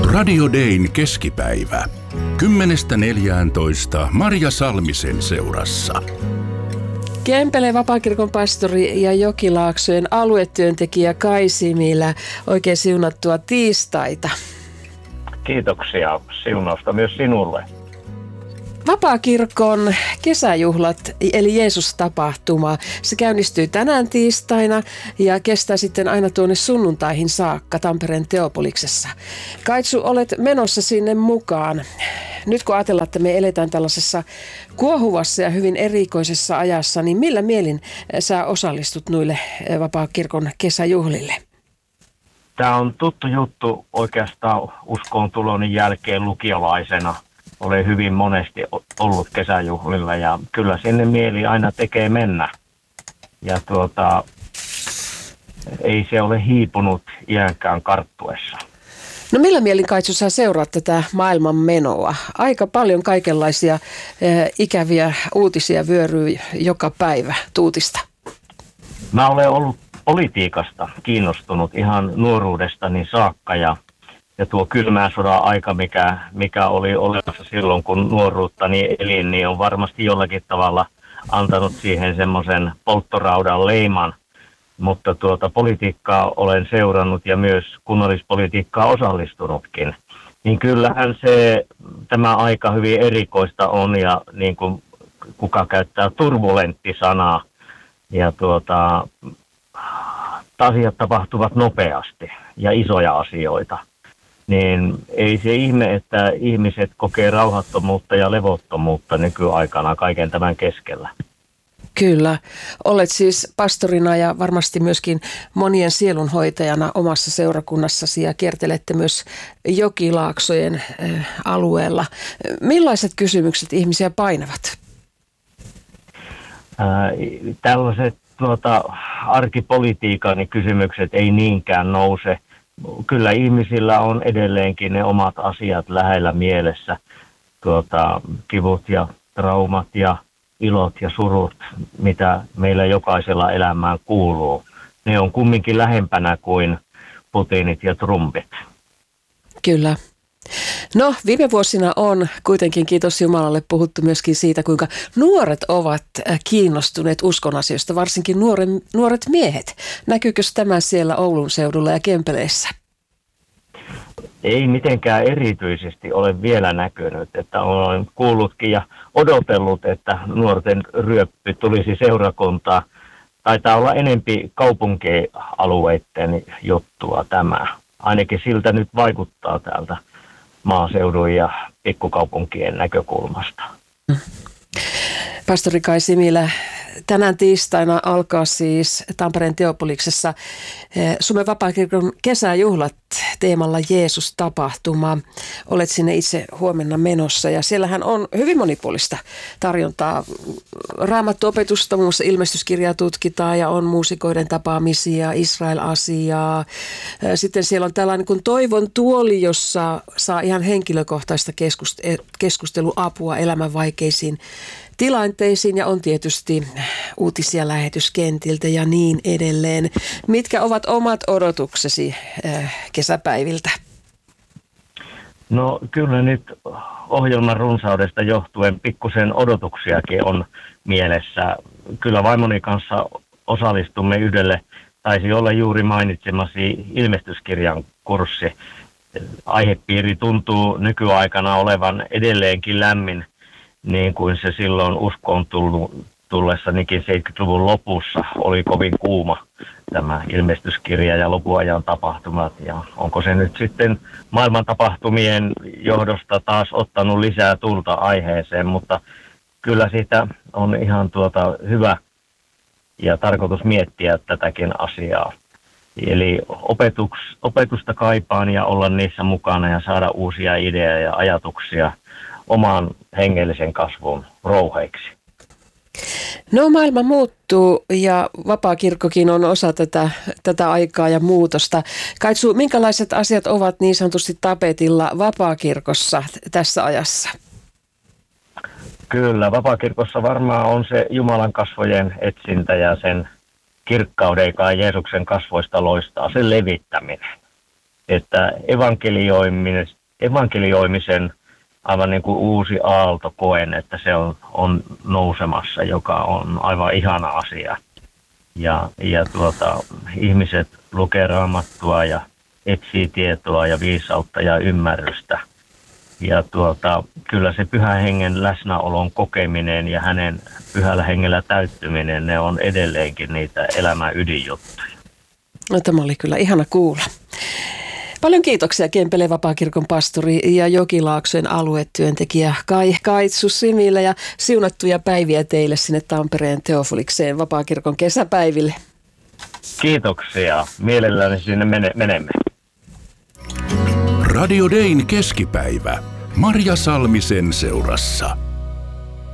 Radio Dayn keskipäivä. 10.14 Marja Salmisen seurassa. Kempeleen vapaakirkon pastori ja Jokilaaksojen aluetyöntekijä Kai Similä. Oikein siunattua tiistaita. Kiitoksia siunausta myös sinulle. Vapaakirkon kesäjuhlat eli Jeesus-tapahtuma, se käynnistyy tänään tiistaina ja kestää sitten aina tuonne sunnuntaihin saakka Tampereen Teopoliksessa. Kaitsu, olet menossa sinne mukaan. Nyt kun ajatellaan, että me eletään tällaisessa kuohuvassa ja hyvin erikoisessa ajassa, niin millä mielin sä osallistut noille Vapaakirkon kesäjuhlille? Tämä on tuttu juttu oikeastaan uskoon tuloni jälkeen lukiolaisena. Olen hyvin monesti ollut kesäjuhlilla ja kyllä sinne mieli aina tekee mennä. Ja ei se ole hiipunut iänkään karttuessa. No millä mielin, Kaitsu, sä seuraat tätä maailman menoa? Aika paljon kaikenlaisia ikäviä uutisia vyöryy joka päivä tuutista. Mä olen ollut politiikasta kiinnostunut ihan nuoruudestani saakka ja tuo kylmän sodan aika, mikä oli olemassa silloin, kun nuoruuttani elin, niin on varmasti jollakin tavalla antanut siihen semmoisen polttoraudan leiman. Mutta politiikkaa olen seurannut ja myös kunnallispolitiikkaa osallistunutkin. Niin kyllähän tämä aika hyvin erikoista on ja niin kuin kuka käyttää turbulentti-sanaa. Ja asiat tapahtuvat nopeasti ja isoja asioita. Niin ei se ihme, että ihmiset kokee rauhattomuutta ja levottomuutta nykyaikana kaiken tämän keskellä. Kyllä. Olet siis pastorina ja varmasti myöskin monien sielunhoitajana omassa seurakunnassasi ja kiertelette myös Jokilaaksojen alueella. Millaiset kysymykset ihmisiä painavat? Tällaiset arkipolitiikan kysymykset ei niinkään nouse. Kyllä ihmisillä on edelleenkin ne omat asiat lähellä mielessä, kivut ja traumat ja ilot ja surut, mitä meillä jokaisella elämään kuuluu. Ne on kumminkin lähempänä kuin Putinit ja Trumpit. Kyllä. No, viime vuosina on kuitenkin, kiitos Jumalalle, puhuttu myöskin siitä, kuinka nuoret ovat kiinnostuneet uskon asioista, varsinkin nuoret miehet. Näkyykö tämä siellä Oulun seudulla ja Kempeleessä? Ei mitenkään erityisesti ole vielä näkynyt, että olen kuullutkin ja odotellut, että nuorten ryöppy tulisi seurakuntaa. Taitaa olla enempi kaupunkialueiden juttua tämä. Ainakin siltä nyt vaikuttaa täältä maaseudun ja pikkukaupunkien näkökulmasta. Pastori Kai Similä, tänään tiistaina alkaa siis Tampereen Teopoliksessa Suomen Vapaakirkon kesäjuhlat teemalla Jeesus-tapahtuma. Olet sinne itse huomenna menossa ja siellähän on hyvin monipuolista tarjontaa. Raamattuopetusta, muun muassa ilmestyskirjaa tutkitaan ja on muusikoiden tapaamisia, Israel-asiaa. Sitten siellä on tällainen kuin toivon tuoli, jossa saa ihan henkilökohtaista keskusteluapua elämän vaikeisiin tilanteisiin ja on tietysti uutisia lähetyskentiltä ja niin edelleen. Mitkä ovat omat odotuksesi kesäpäiviltä? No kyllä nyt ohjelman runsaudesta johtuen pikkusen odotuksiakin on mielessä. Kyllä vaimoni kanssa osallistumme yhdelle, taisi olla juuri mainitsemasi ilmestyskirjan kurssi. Aihepiiri tuntuu nykyaikana olevan edelleenkin lämmin, niin kuin se silloin uskoon tullessanikin 70-luvun lopussa oli kovin kuuma tämä ilmestyskirja ja lopuajan tapahtumat. Ja onko se nyt sitten maailman tapahtumien johdosta taas ottanut lisää tulta aiheeseen, mutta kyllä siitä on ihan hyvä ja tarkoitus miettiä tätäkin asiaa. Eli opetusta kaipaan ja olla niissä mukana ja saada uusia ideoja ja ajatuksia oman hengellisen kasvun rouheiksi. No maailma muuttuu ja Vapaakirkkokin on osa tätä aikaa ja muutosta. Kaitsu, minkälaiset asiat ovat niin sanotusti tapetilla Vapaakirkossa tässä ajassa? Kyllä, Vapaakirkossa varmaan on se Jumalan kasvojen etsintä ja sen kirkkauden, joka Jeesuksen kasvoista loistaa, sen levittäminen. Että evankelioiminen evankelioimisen aivan niin kuin uusi aalto koen, että se on nousemassa, joka on aivan ihana asia. Ja ihmiset lukee Raamattua ja etsii tietoa ja viisautta ja ymmärrystä. Ja kyllä se Pyhän Hengen läsnäolon kokeminen ja hänen Pyhällä Hengellä täyttyminen, ne on edelleenkin niitä elämän ydinjuttuja. No, tämä oli kyllä ihana kuulla. Paljon kiitoksia Kempeleen vapaakirkon pastori ja Jokilaaksojen aluetyöntekijä Kai Kaitsu-Simille ja siunattuja päiviä teille sinne Tampereen Teofilikseen vapaakirkon kesäpäiville. Kiitoksia. Mielelläni sinne menemme. Radio Dayn keskipäivä. Marja Salmisen seurassa.